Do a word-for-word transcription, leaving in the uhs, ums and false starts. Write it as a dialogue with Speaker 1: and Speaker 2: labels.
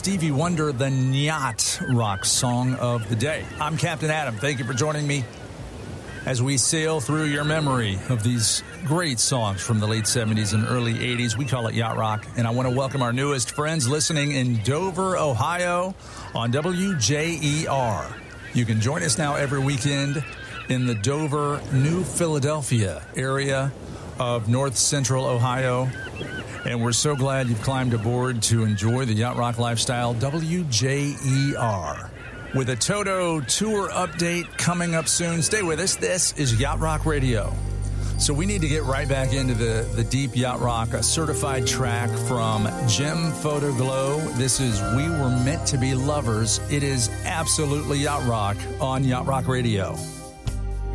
Speaker 1: Stevie Wonder, the Yacht Rock Song of the Day. I'm Captain Adam. Thank you for joining me as we sail through your memory of these great songs from the late seventies and early eighties. We call it Yacht Rock, and I want to welcome our newest friends listening in Dover, Ohio on W J E R. You can join us now every weekend in the Dover, New Philadelphia area of north central Ohio. And we're so glad you've climbed aboard to enjoy the Yacht Rock lifestyle. W J E R with a Toto tour update coming up soon. Stay with us. This is Yacht Rock Radio. So we need to get right back into the, the deep Yacht Rock, a certified track from Jim Photoglow. This is We Were Meant to Be Lovers. It is absolutely Yacht Rock on Yacht Rock Radio.